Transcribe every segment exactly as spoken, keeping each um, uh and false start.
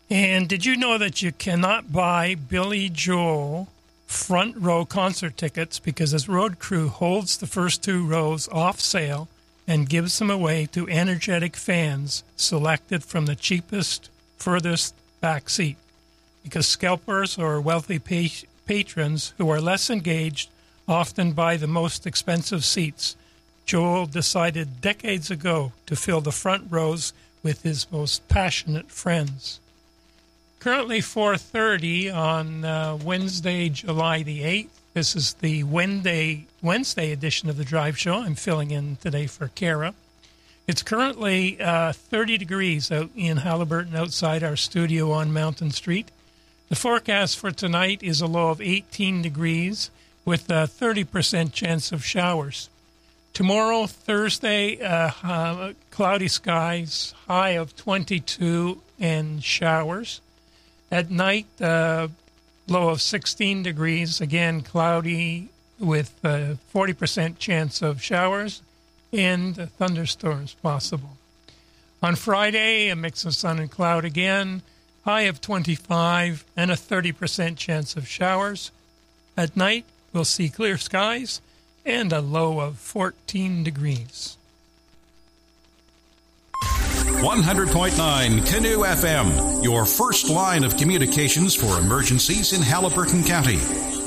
And did you know that you cannot buy Billy Joel front row concert tickets because his road crew holds the first two rows off sale and gives them away to energetic fans selected from the cheapest, furthest back seat? Because scalpers or wealthy pa- patrons who are less engaged often buy the most expensive seats. Joel decided decades ago to fill the front rows with his most passionate friends. Currently four thirty on uh, Wednesday, July the eighth. This is the Wednesday, Wednesday edition of the Drive Show. I'm filling in today for Kara. It's currently uh, thirty degrees out in Halliburton outside our studio on Mountain Street. The forecast for tonight is a low of eighteen degrees with a thirty percent chance of showers. Tomorrow, Thursday, uh, uh, cloudy skies, high of twenty-two and showers. At night, uh, low of sixteen degrees, again cloudy with a forty percent chance of showers and thunderstorms possible. On Friday, a mix of sun and cloud again, high of twenty-five and a thirty percent chance of showers. At night, we'll see clear skies and a low of fourteen degrees. one hundred point nine Canoe F M, your first line of communications for emergencies in Halliburton County.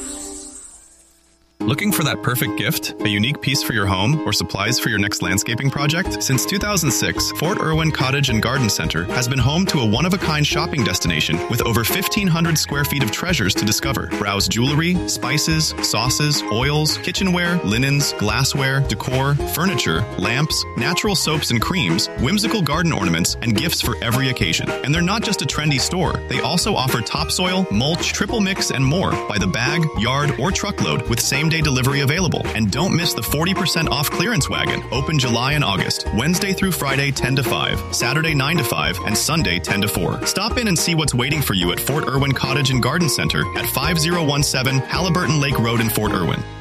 Looking for that perfect gift? A unique piece for your home or supplies for your next landscaping project? Since two thousand six, Fort Irwin Cottage and Garden Center has been home to a one-of-a-kind shopping destination with over fifteen hundred square feet of treasures to discover. Browse jewelry, spices, sauces, oils, kitchenware, linens, glassware, decor, furniture, lamps, natural soaps and creams, whimsical garden ornaments, and gifts for every occasion. And they're not just a trendy store. They also offer topsoil, mulch, triple mix, and more by the bag, yard, or truckload with same day delivery available. And don't miss the forty percent off clearance wagon, open July and August, Wednesday through Friday ten to five, Saturday nine to five, and Sunday ten to four. Stop in and see what's waiting for you at Fort Irwin Cottage and Garden Center at five oh one seven Halliburton Lake Road in Fort Irwin.